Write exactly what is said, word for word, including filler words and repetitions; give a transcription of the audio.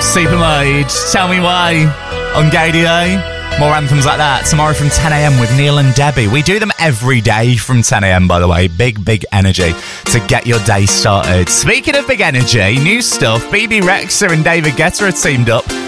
Supermode, Tell Me Why on Gaydio. More anthems like that tomorrow from ten a.m. with Neil and Debbie. We do them every day from ten a.m, by the way. Big, big energy to get your day started. Speaking of big energy, new stuff. B B Rexha and David Guetta are teamed up